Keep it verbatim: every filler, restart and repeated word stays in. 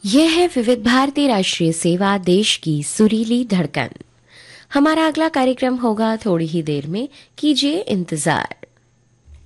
यह है विविध भारती राष्ट्रीय सेवा, देश की सुरीली धड़कन। हमारा अगला कार्यक्रम होगा थोड़ी ही देर में, कीजिए इंतजार।